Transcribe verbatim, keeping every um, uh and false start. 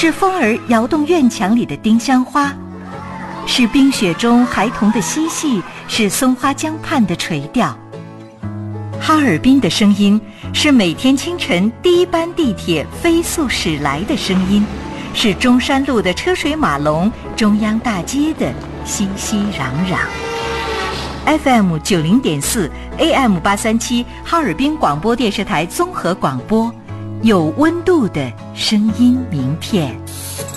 是风儿摇动院墙里的丁香花，是冰雪中孩童的嬉戏，是松花江畔的垂钓。哈尔滨的声音是每天清晨第一班地铁飞速驶来的声音，是中山路的车水马龙，中央大街的熙熙攘攘。F M 九零点四 A M 八三七，哈尔滨广播电视台综合广播，有温度的声音名片。